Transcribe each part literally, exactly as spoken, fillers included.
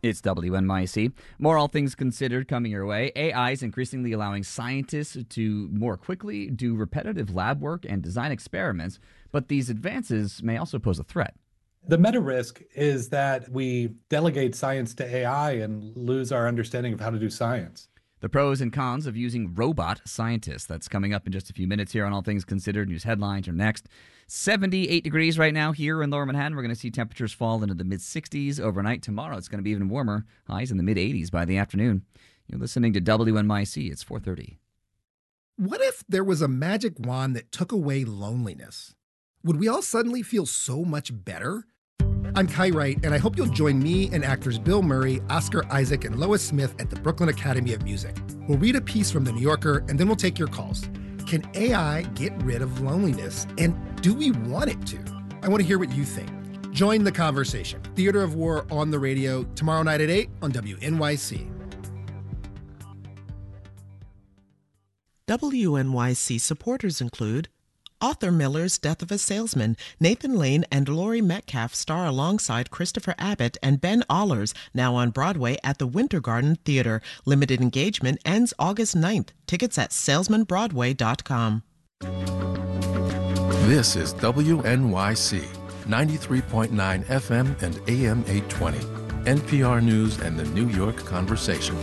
It's W N Y C. More All Things Considered coming your way. A I is increasingly allowing scientists to more quickly do repetitive lab work and design experiments, but these advances may also pose a threat. The meta risk is that we delegate science to A I and lose our understanding of how to do science. The pros and cons of using robot scientists. That's coming up in just a few minutes here on All Things Considered. News headlines are next. seventy-eight degrees right now here in Lower Manhattan. We're going to see temperatures fall into the mid-sixties overnight. Tomorrow it's going to be even warmer. Highs in the mid-eighties by the afternoon. You're listening to W N Y C. It's four thirty. What if there was a magic wand that took away loneliness? Would we all suddenly feel so much better? I'm Kai Wright, and I hope you'll join me and actors Bill Murray, Oscar Isaac, and Lois Smith at the Brooklyn Academy of Music. We'll read a piece from The New Yorker, and then we'll take your calls. Can A I get rid of loneliness? And do we want it to? I want to hear what you think. Join the conversation. Theater of War on the radio, tomorrow night at eight on W N Y C. W N Y C supporters include Arthur Miller's Death of a Salesman. Nathan Lane and Laurie Metcalf star alongside Christopher Abbott and Ben Allers, now on Broadway at the Winter Garden Theater. Limited engagement ends August ninth. Tickets at salesman broadway dot com. This is W N Y C, ninety-three point nine F M and A M eight twenty. N P R News and the New York Conversation.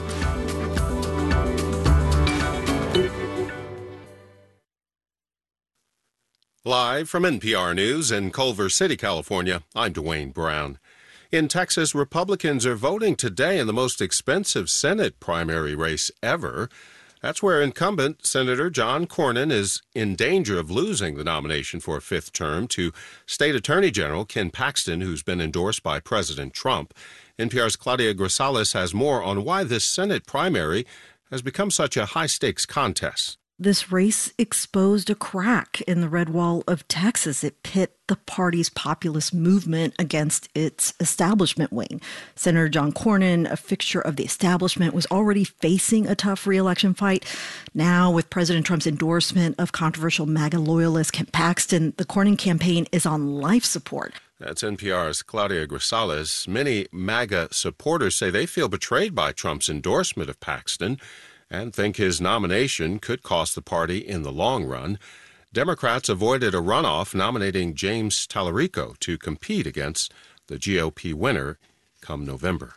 Live from N P R News in Culver City, California, I'm Dwayne Brown. In Texas, Republicans are voting today in the most expensive Senate primary race ever. That's where incumbent Senator John Cornyn is in danger of losing the nomination for a fifth term to State Attorney General Ken Paxton, who's been endorsed by President Trump. N P R's Claudia Grisales has more on why this Senate primary has become such a high-stakes contest. This race exposed a crack in the red wall of Texas. It pit the party's populist movement against its establishment wing. Senator John Cornyn, a fixture of the establishment, was already facing a tough re-election fight. Now, with President Trump's endorsement of controversial MAGA loyalist Ken Paxton, the Cornyn campaign is on life support. That's N P R's Claudia Grisales. Many MAGA supporters say they feel betrayed by Trump's endorsement of Paxton and think his nomination could cost the party in the long run. Democrats avoided a runoff nominating James Tallarico to compete against the G O P winner come November.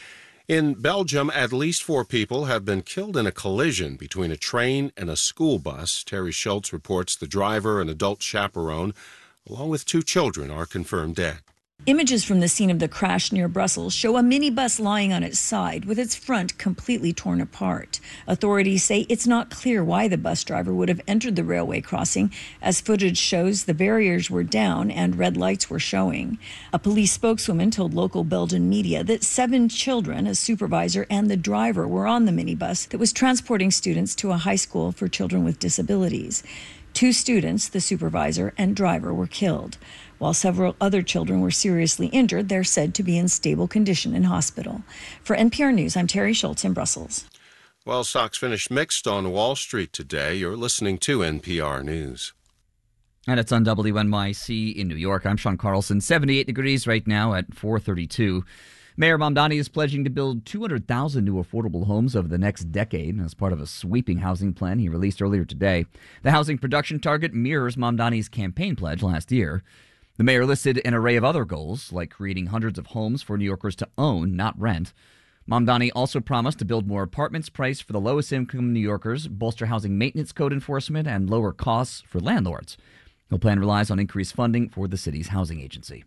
In Belgium, at least four people have been killed in a collision between a train and a school bus. Terry Schultz reports the driver and adult chaperone, along with two children, are confirmed dead. Images from the scene of the crash near Brussels show a minibus lying on its side with its front completely torn apart. Authorities say it's not clear why the bus driver would have entered the railway crossing, as footage shows the barriers were down and red lights were showing. A police spokeswoman told local Belgian media that seven children, a supervisor, and the driver were on the minibus that was transporting students to a high school for children with disabilities. Two students, the supervisor and driver, were killed. While several other children were seriously injured, they're said to be in stable condition in hospital. For N P R News, I'm Terry Schultz in Brussels. Well, stocks finished mixed on Wall Street today. You're listening to N P R News. And it's on W N Y C in New York. I'm Sean Carlson. seventy-eight degrees right now at four thirty-two. Mayor Mamdani is pledging to build two hundred thousand new affordable homes over the next decade as part of a sweeping housing plan he released earlier today. The housing production target mirrors Mamdani's campaign pledge last year. The mayor listed an array of other goals, like creating hundreds of homes for New Yorkers to own, not rent. Mamdani also promised to build more apartments priced for the lowest income New Yorkers, bolster housing maintenance code enforcement, and lower costs for landlords. The plan relies on increased funding for the city's housing agency.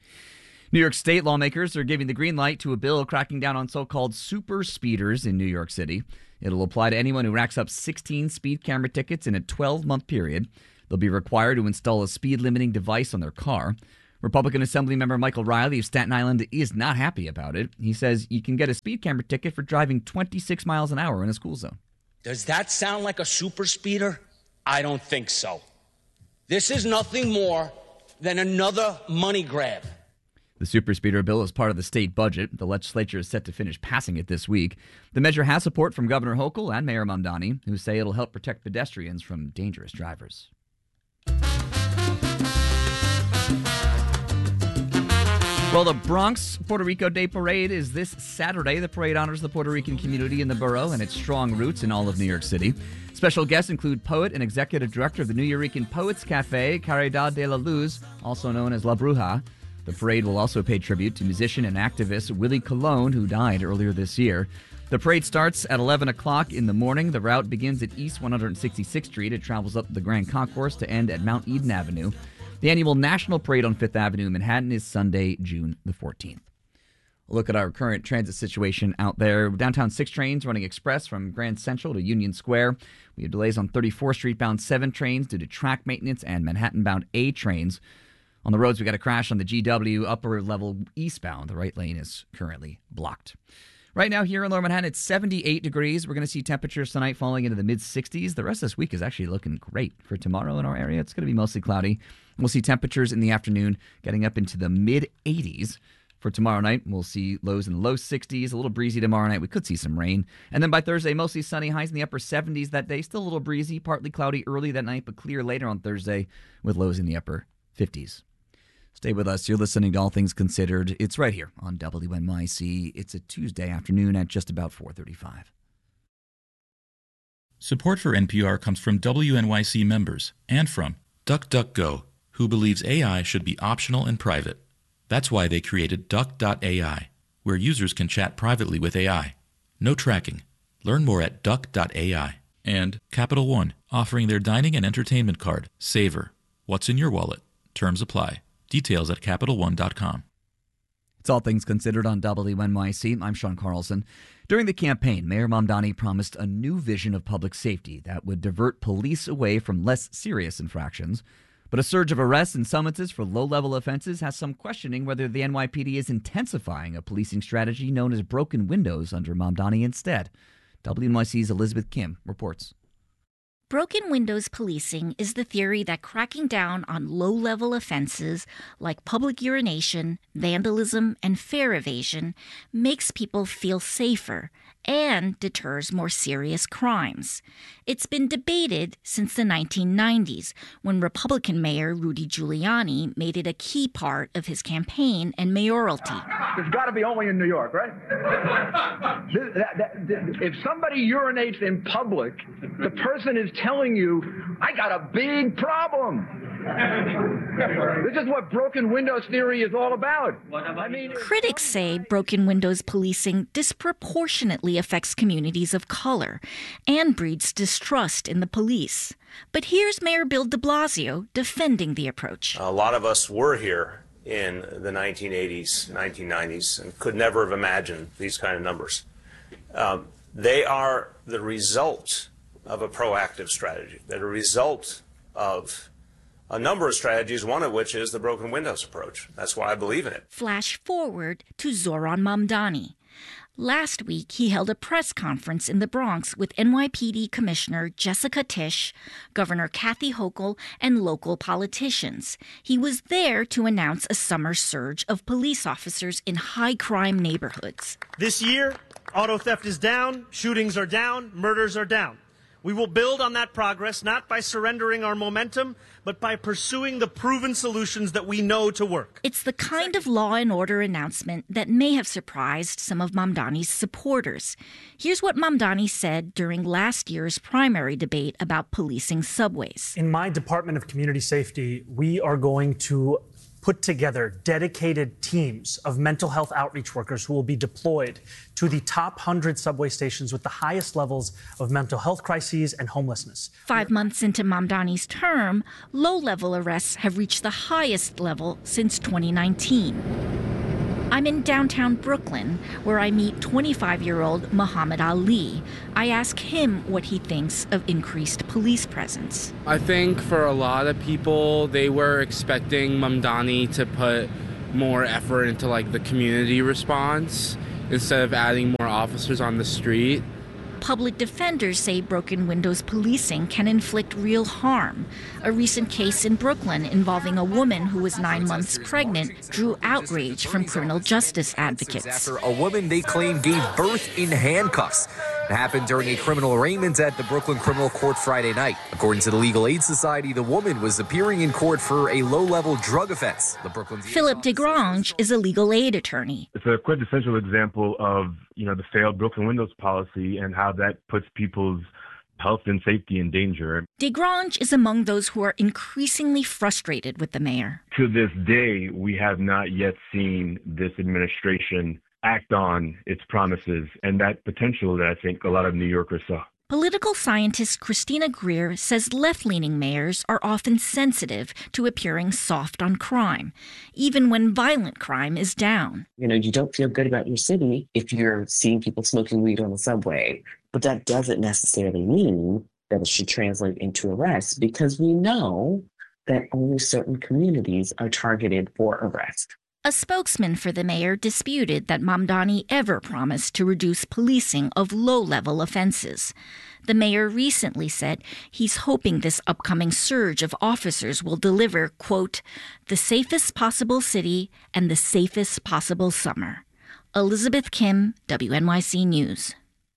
New York State lawmakers are giving the green light to a bill cracking down on so-called super speeders in New York City. It'll apply to anyone who racks up sixteen speed camera tickets in a twelve-month period. They'll be required to install a speed-limiting device on their car. Republican Assemblymember Michael Riley of Staten Island is not happy about it. He says you can get a speed camera ticket for driving twenty-six miles an hour in a school zone. Does that sound like a super speeder? I don't think so. This is nothing more than another money grab. The super speeder bill is part of the state budget. The legislature is set to finish passing it this week. The measure has support from Governor Hochul and Mayor Mamdani, who say it'll help protect pedestrians from dangerous drivers. Well, the Bronx Puerto Rico Day Parade is this Saturday. The parade honors the Puerto Rican community in the borough and its strong roots in all of New York City. Special guests include poet and executive director of the New Yorican Poets Cafe, Caridad de la Luz, also known as La Bruja. The parade will also pay tribute to musician and activist Willie Colon, who died earlier this year. The parade starts at eleven o'clock in the morning. The route begins at East one hundred sixty-sixth Street. It travels up the Grand Concourse to end at Mount Eden Avenue. The annual National Parade on Fifth Avenue in Manhattan is Sunday, June the fourteenth. A look at our current transit situation out there. Downtown six trains running express from Grand Central to Union Square. We have delays on thirty-fourth Street bound seven trains due to track maintenance and Manhattan bound A trains. On the roads, we got a crash on the G W upper level eastbound. The right lane is currently blocked. Right now here in Lower Manhattan, it's seventy-eight degrees. We're going to see temperatures tonight falling into the mid-sixties. The rest of this week is actually looking great. For tomorrow in our area, it's going to be mostly cloudy. We'll see temperatures in the afternoon getting up into the mid-eighties. For tomorrow night, we'll see lows in the low sixties, a little breezy tomorrow night. We could see some rain. And then by Thursday, mostly sunny, highs in the upper seventies that day. Still a little breezy, partly cloudy early that night, but clear later on Thursday with lows in the upper fifties. Stay with us. You're listening to All Things Considered. It's right here on W N Y C. It's a Tuesday afternoon at just about four thirty-five. Support for N P R comes from W N Y C members and from DuckDuckGo, who believes A I should be optional and private. That's why they created Duck dot A I, where users can chat privately with A I. No tracking. Learn more at Duck dot A I. And Capital One, offering their dining and entertainment card, Savor. What's in your wallet? Terms apply. Details at Capital One dot com. It's All Things Considered on W N Y C. I'm Sean Carlson. During the campaign, Mayor Mamdani promised a new vision of public safety that would divert police away from less serious infractions. But a surge of arrests and summonses for low-level offenses has some questioning whether the N Y P D is intensifying a policing strategy known as broken windows under Mamdani instead. W N Y C's Elizabeth Kim reports. Broken windows policing is the theory that cracking down on low-level offenses like public urination, vandalism, and fare evasion makes people feel safer and deters more serious crimes. It's been debated since the nineteen nineties, when Republican Mayor Rudy Giuliani made it a key part of his campaign and mayoralty. It's got to be only in New York, right? This, that, that, if somebody urinates in public, the person is telling you, I got a big problem. This is what broken windows theory is all about. I mean, critics say broken windows policing disproportionately affects communities of color and breeds distrust in the police. But here's Mayor Bill de Blasio defending the approach. A lot of us were here in the nineteen eighties, nineteen nineties, and could never have imagined these kind of numbers. Um, they are the result of a proactive strategy. They're a result of a number of strategies, one of which is the broken windows approach. That's why I believe in it. Flash forward to Zoran Mamdani. Last week, he held a press conference in the Bronx with N Y P D Commissioner Jessica Tisch, Governor Kathy Hochul, and local politicians. He was there to announce a summer surge of police officers in high-crime neighborhoods. This year, auto theft is down, shootings are down, murders are down. We will build on that progress, not by surrendering our momentum, but by pursuing the proven solutions that we know to work. It's the kind of law and order announcement that may have surprised some of Mamdani's supporters. Here's what Mamdani said during last year's primary debate about policing subways. In my Department of Community Safety, we are going to put together dedicated teams of mental health outreach workers who will be deployed to the top one hundred subway stations with the highest levels of mental health crises and homelessness. Five months into Mamdani's term, low-level arrests have reached the highest level since twenty nineteen. I'm in downtown Brooklyn, where I meet twenty-five-year-old Muhammad Ali. I ask him what he thinks of increased police presence. I think for a lot of people, they were expecting Mamdani to put more effort into like the community response instead of adding more officers on the street. Public defenders say broken windows policing can inflict real harm. A recent case in Brooklyn involving a woman who was nine months pregnant drew outrage from criminal justice advocates. After a woman they claim gave birth in handcuffs. It happened during a criminal arraignment at the Brooklyn Criminal Court Friday night. According to the Legal Aid Society, the woman was appearing in court for a low-level drug offense. The Brooklyn Philip DeGrange is a legal aid attorney. It's a quintessential example of, you know, the failed Brooklyn Windows policy and how that puts people's health and safety in danger. DeGrange is among those who are increasingly frustrated with the mayor. To this day, we have not yet seen this administration act on its promises and that potential that I think a lot of New Yorkers saw. Political scientist Christina Greer says left-leaning mayors are often sensitive to appearing soft on crime, even when violent crime is down. You know, you don't feel good about your city if you're seeing people smoking weed on the subway, but that doesn't necessarily mean that it should translate into arrests, because we know that only certain communities are targeted for arrest. A spokesman for the mayor disputed that Mamdani ever promised to reduce policing of low-level offenses. The mayor recently said he's hoping this upcoming surge of officers will deliver, quote, the safest possible city and the safest possible summer. Elizabeth Kim, W N Y C News.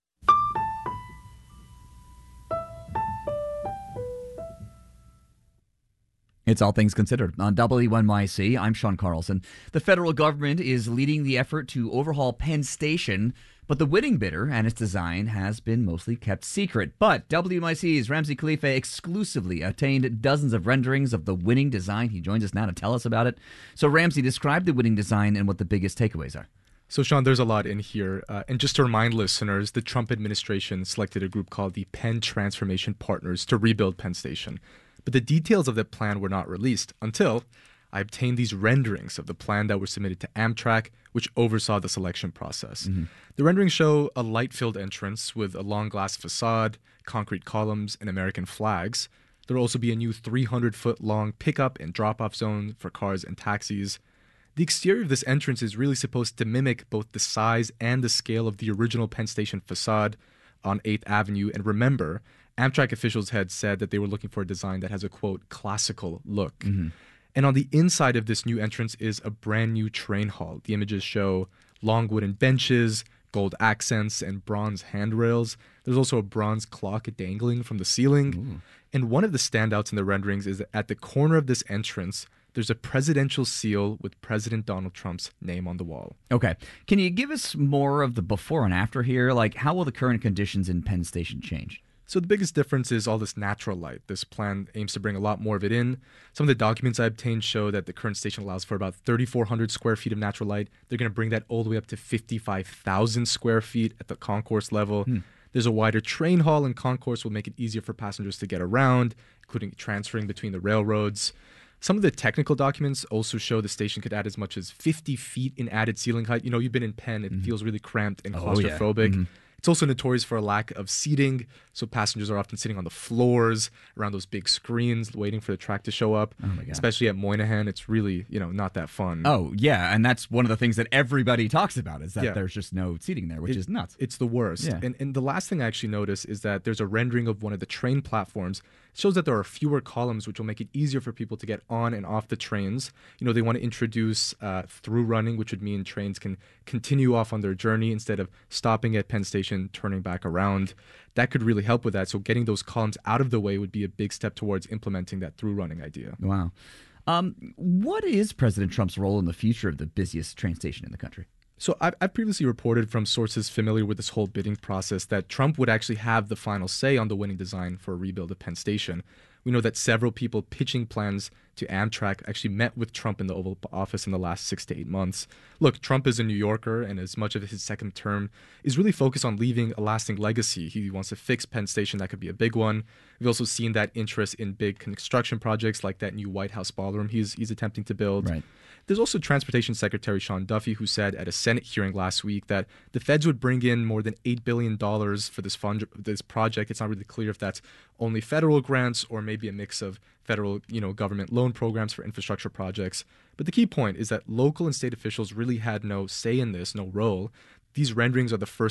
It's All Things Considered on W N Y C. I'm Sean Carlson. The federal government is leading the effort to overhaul Penn Station, but the winning bidder and its design has been mostly kept secret. But W N Y C's Ramsey Khalifa exclusively obtained dozens of renderings of the winning design. He joins us now to tell us about it. So, Ramsey, describe the winning design and what the biggest takeaways are. So, Sean, there's a lot in here. Uh, and just to remind listeners, the Trump administration selected a group called the Penn Transformation Partners to rebuild Penn Station. But the details of that plan were not released until I obtained these renderings of the plan that were submitted to Amtrak, which oversaw the selection process. Mm-hmm. The renderings show a light-filled entrance with a long glass facade, concrete columns, and American flags. There will also be a new three hundred foot long pickup and drop-off zone for cars and taxis. The exterior of this entrance is really supposed to mimic both the size and the scale of the original Penn Station facade on eighth Avenue. And remember, Amtrak officials had said that they were looking for a design that has a, quote, classical look. Mm-hmm. And on the inside of this new entrance is a brand new train hall. The images show long wooden benches, gold accents, and bronze handrails. There's also a bronze clock dangling from the ceiling. Ooh. And one of the standouts in the renderings is that at the corner of this entrance, there's a presidential seal with President Donald Trump's name on the wall. Okay. Can you give us more of the before and after here? Like, how will the current conditions in Penn Station change? So the biggest difference is all this natural light. This plan aims to bring a lot more of it in. Some of the documents I obtained show that the current station allows for about thirty-four hundred square feet of natural light. They're going to bring that all the way up to fifty-five thousand square feet at the concourse level. Hmm. There's a wider train hall, and concourse will make it easier for passengers to get around, including transferring between the railroads. Some of the technical documents also show the station could add as much as fifty feet in added ceiling height. You know, you've been in Penn. It mm-hmm. feels really cramped and claustrophobic. Oh, yeah. Mm-hmm. It's also notorious for a lack of seating, so passengers are often sitting on the floors around those big screens waiting for the track to show up. Oh my God. Especially at Moynihan, it's really, you know, not that fun. Oh, yeah, and that's one of the things that everybody talks about is that yeah. there's just no seating there, which it, is nuts. It's the worst. Yeah. And, and the last thing I actually noticed is that there's a rendering of one of the train platforms. It shows that there are fewer columns, which will make it easier for people to get on and off the trains. You know, they want to introduce uh, through running, which would mean trains can continue off on their journey instead of stopping at Penn Station, turning back around. That could really help with that. So getting those columns out of the way would be a big step towards implementing that through running idea. Wow. Um, what is President Trump's role in the future of the busiest train station in the country? So I've, I've previously reported from sources familiar with this whole bidding process that Trump would actually have the final say on the winning design for a rebuild of Penn Station. We know that several people pitching plans to Amtrak actually met with Trump in the Oval Office in the last six to eight months. Look, Trump is a New Yorker, and as much of his second term is really focused on leaving a lasting legacy. He wants to fix Penn Station. That could be a big one. We've also seen that interest in big construction projects like that new White House ballroom he's he's attempting to build. Right. There's also Transportation Secretary Sean Duffy, who said at a Senate hearing last week that the feds would bring in more than eight billion dollars for this fund, this project. It's not really clear if that's only federal grants or maybe a mix of federal, you know, government loan programs for infrastructure projects. But the key point is that local and state officials really had no say in this, no role. These renderings are the first